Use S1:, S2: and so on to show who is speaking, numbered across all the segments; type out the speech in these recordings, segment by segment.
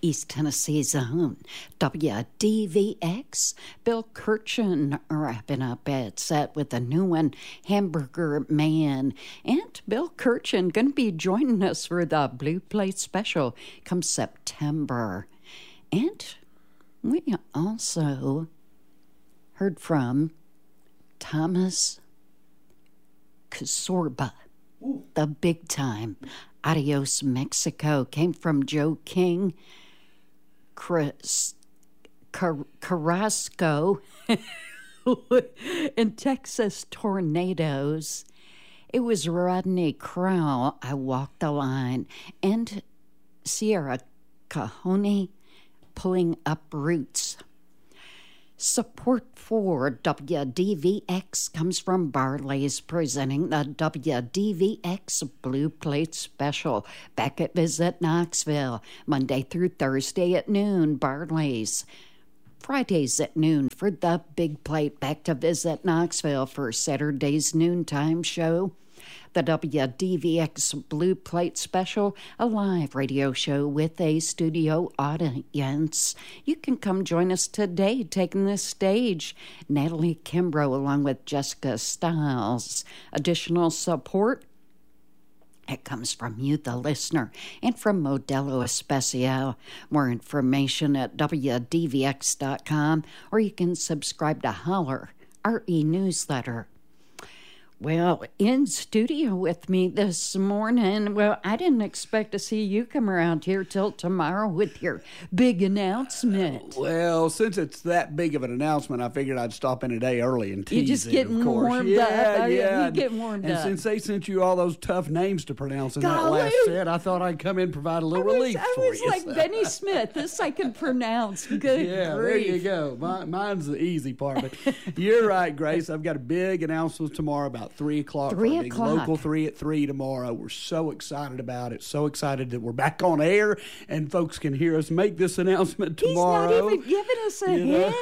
S1: East Tennessee's own WDVX. Bill Kirchen wrapping up at set with a new one, Hamburger Man. And Bill Kirchen going to be joining us for the Blue Plate special come September. And we also heard from Thomas Casorba, the big time. Adios Mexico came from Joe King. Carrasco in Texas Tornadoes. It was Rodney Crowell, I Walked the Line, and Sierra Cajone, Pulling Up Roots. Support for WDVX comes from Barley's, presenting the WDVX Blue Plate Special back at Visit Knoxville, Monday through Thursday at noon, Barley's. Fridays at noon for the Big Plate back to Visit Knoxville for Saturday's noontime show. The WDVX Blue Plate Special, a live radio show with a studio audience. You can come join us today, taking the stage. Natalie Kimbrough along with Jessica Stiles. Additional support, it comes from you, the listener, and from Modelo Especial. More information at WDVX.com, or you can subscribe to Holler, our e-newsletter. Well, in studio with me this morning, well, I didn't expect to see you come around here till tomorrow with your big announcement.
S2: Well, since it's that big of an announcement, I figured I'd stop in a day early and tease it,
S1: You're just getting warmed up.
S2: Yeah.
S1: You getting warmed up.
S2: And since they sent you all those tough names to pronounce in that last set, I thought I'd come in and provide a little relief for you.
S1: I was like Benny Smith. This I can pronounce. Good
S2: yeah,
S1: grief.
S2: There you go. Mine's the easy part. But you're right, Grace. I've got a big announcement tomorrow about 3 o'clock.
S1: 3
S2: big
S1: o'clock.
S2: Local 3 at 3 tomorrow. We're so excited about it. So excited that we're back on air and folks can hear us make this announcement tomorrow.
S1: He's not even giving us a hint.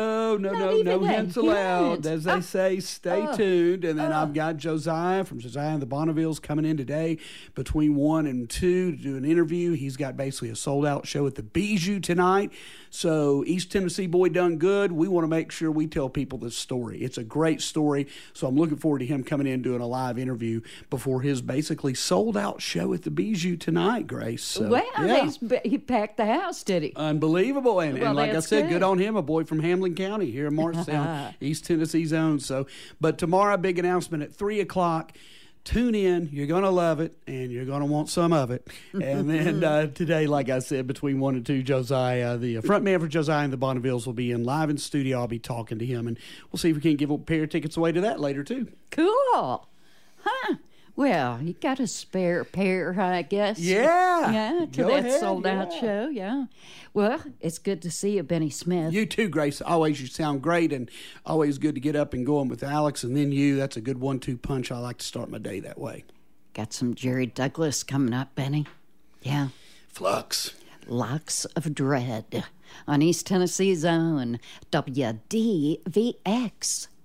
S2: No hints allowed. As they say, stay tuned. And then I've got Josiah from Josiah and the Bonnevilles coming in today between 1 and 2 to do an interview. He's got basically a sold-out show at the Bijou tonight. So East Tennessee Boy Done Good. We want to make sure we tell people this story. It's a great story. So I'm looking forward to him coming in doing a live interview before his basically sold-out show at the Bijou tonight, Grace. So,
S1: he packed the house, did he?
S2: Unbelievable. And like I said, good on him, a boy from Hamlin County here in Marshalltown, East Tennessee's own. So, but tomorrow, big announcement at 3 o'clock. Tune in. You're going to love it, and you're going to want some of it. And then today, like I said, between 1 and 2, Josiah, the front man for Josiah and the Bonnevilles, will be in live in studio. I'll be talking to him, and we'll see if we can give a pair of tickets away to that later, too.
S1: Cool. Huh. Well, you got a spare pair, I guess.
S2: Yeah.
S1: To that sold-out show, yeah. Well, it's good to see you, Benny Smith.
S2: You too, Grace. Always you sound great, and always good to get up and going with Alex, and then you. That's a good 1-2 punch. I like to start my day that way.
S1: Got some Jerry Douglas coming up, Benny. Yeah.
S2: Flux.
S1: Locks of Dread on East Tennessee's own WDVX.